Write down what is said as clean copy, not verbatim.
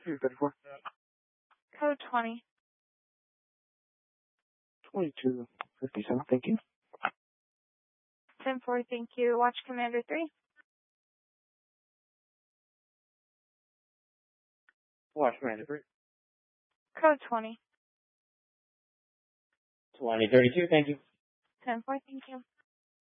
334. Code 20. 2257, thank you. 10-4, thank you. Watch Commander 3. Watch Commander 3. Code 20. 2032, thank you. 10-4, thank you.